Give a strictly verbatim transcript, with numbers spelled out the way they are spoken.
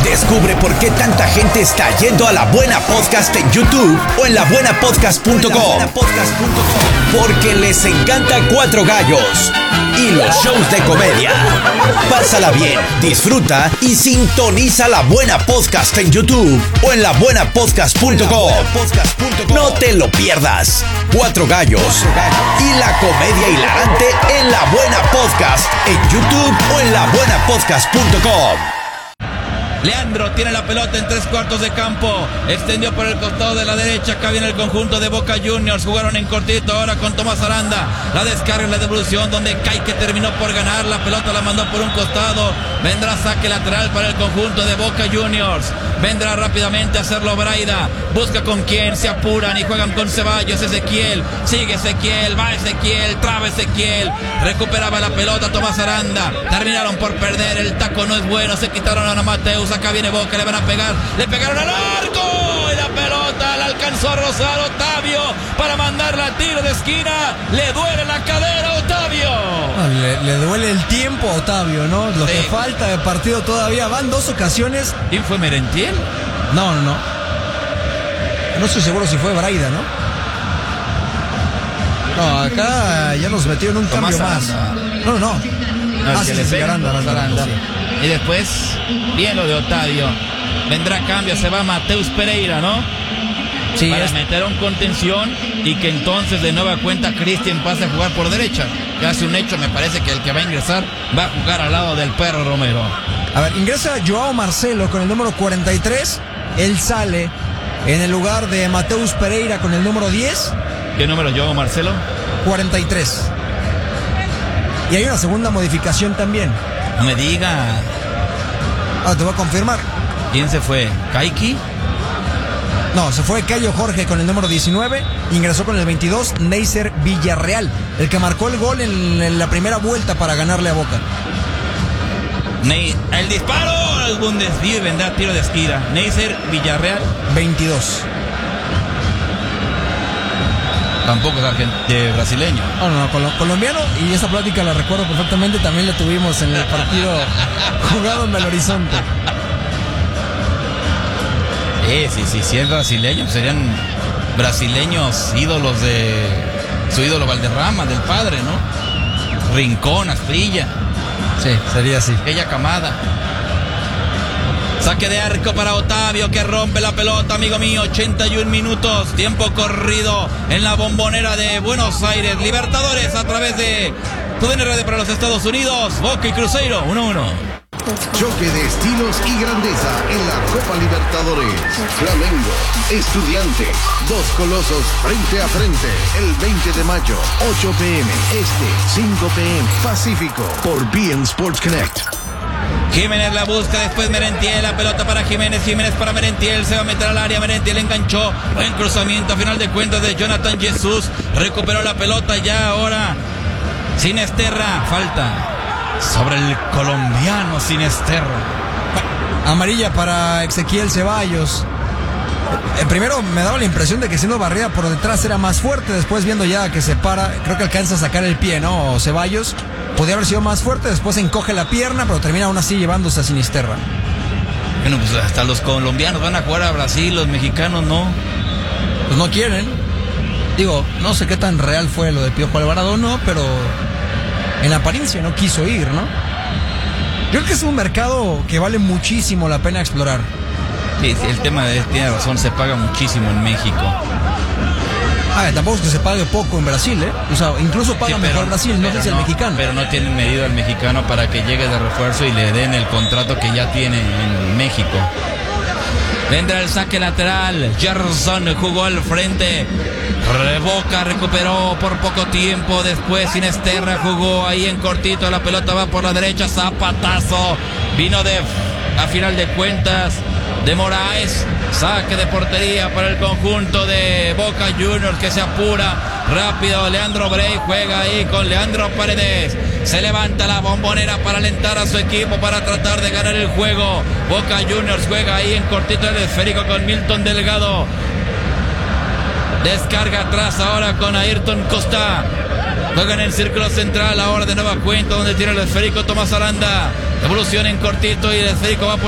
Descubre por qué tanta gente está yendo a La Buena Podcast en YouTube o en la buena podcast punto com. Porque les encanta Cuatro Gallos y los shows de comedia. Pásala bien, disfruta y sintoniza La Buena Podcast en YouTube o en la buena podcast punto com. No te lo pierdas. Cuatro Gallos y la comedia hilarante en La Buena Podcast en YouTube o en la buena podcast punto com. Leandro tiene la pelota en tres cuartos de campo. Extendió por el costado de la derecha. Acá viene el conjunto de Boca Juniors. Jugaron en cortito ahora con Tomás Aranda. La descarga y la devolución donde Caique terminó por ganar. La pelota la mandó por un costado. Vendrá saque lateral para el conjunto de Boca Juniors. Vendrá rápidamente a hacerlo Braida. Busca con quién. Se apuran y juegan con Ceballos. Ezequiel. Sigue Ezequiel. Va Ezequiel. Traba Ezequiel. Recuperaba la pelota Tomás Aranda. Terminaron por perder. El taco no es bueno. Se quitaron a Mateus. Acá viene Boca, le van a pegar, le pegaron al arco y la pelota la alcanzó a rozar Otavio para mandarla a tiro de esquina. Le duele la cadera a Otavio. No, le, le duele el tiempo a Otavio, ¿no? Lo sí. que falta de partido todavía. Van dos ocasiones. ¿Quién fue, Merentiel? No, no, no. No estoy seguro si fue Braida, ¿no? No, acá ya nos metieron un Tomás cambio Aranda. más. No, no, no. No, ah, sí, sí, sí, Aranda, Aranda, Aranda. Sí. Y después, bien lo de Otavio. Vendrá cambio, se va Mateus Pereira, ¿no? Sí, para es... meter un contención y que entonces de nueva cuenta Cristian pase a jugar por derecha. Que hace un hecho, me parece que el que va a ingresar va a jugar al lado del Perro Romero. A ver, ingresa Joao Marcelo con el número cuarenta y tres. Él sale en el lugar de Mateus Pereira con el número diez. ¿Qué número Joao Marcelo? cuarenta y tres. Y hay una segunda modificación también. No me diga. Ah, te voy a confirmar. ¿Quién se fue? ¿Kaiki? No, se fue Cayo Jorge con el número diecinueve. Ingresó con el veintidós Neisser Villarreal, el que marcó el gol en, en la primera vuelta para ganarle a Boca. Ney, el disparo, algún desvío y vendrá tiro de esquina. Neisser Villarreal. veintidós. Tampoco es de brasileño. No, no, no, col- colombiano. Y esa plática la recuerdo perfectamente. También la tuvimos en el partido jugado en Belo Horizonte. Sí, sí, sí, sí es brasileño. Serían brasileños ídolos de su ídolo Valderrama, del padre, ¿no? Rincón, Asprilla. Sí, sería así. Aquella camada. Saque de arco para Otavio que rompe la pelota, amigo mío. ochenta y un minutos, tiempo corrido en la Bombonera de Buenos Aires. Libertadores a través de T U D N Radio para los Estados Unidos. Boca y Cruzeiro, uno uno. Choque de estilos y grandeza en la Copa Libertadores. Flamengo, Estudiantes, dos colosos frente a frente. El veinte de mayo, ocho pm Este, cinco pm Pacífico, por B N Sports Connect. Jiménez la busca, después Merentiel, la pelota para Jiménez, Jiménez para Merentiel, se va a meter al área, Merentiel enganchó, buen cruzamiento a final de cuentas de Jonathan Jesús, recuperó la pelota ya ahora, Sinisterra, falta sobre el colombiano Sinisterra. Amarilla para Ezequiel Ceballos. Eh, primero me daba la impresión de que siendo barrida por detrás era más fuerte, después viendo ya que se para, creo que alcanza a sacar el pie, ¿no? Ceballos. Podría haber sido más fuerte, después encoge la pierna, pero termina aún así llevándose a Sinisterra. Bueno, pues hasta los colombianos van a jugar a Brasil, los mexicanos no. Pues no quieren. Digo, no sé qué tan real fue lo de Piojo Alvarado, no, pero en apariencia no quiso ir, ¿no? Yo creo que es un mercado que vale muchísimo la pena explorar. Sí, el tema de, tiene razón, se paga muchísimo en México. Ah, tampoco es que se pague poco en Brasil, ¿eh? O sea, incluso paga sí, pero, mejor Brasil, no sé si el mexicano. Pero no tienen medido al mexicano para que llegue de refuerzo y le den el contrato que ya tiene en México. Vendrá el saque lateral. Gerson jugó al frente. Boca recuperó por poco tiempo. Después Sinisterra jugó ahí en cortito. La pelota va por la derecha. Zapatazo. Vino de, a final de cuentas, de Moraes. Saque de portería para el conjunto de Boca Juniors que se apura rápido. Leandro Brey juega ahí con Leandro Paredes. Se levanta la Bombonera para alentar a su equipo para tratar de ganar el juego. Boca Juniors juega ahí en cortito el esférico con Milton Delgado. Descarga atrás ahora con Ayrton Costa. Juegan en el círculo central ahora de nueva cuenta donde tiene el esférico Tomás Aranda. Evolución en cortito y el esférico va por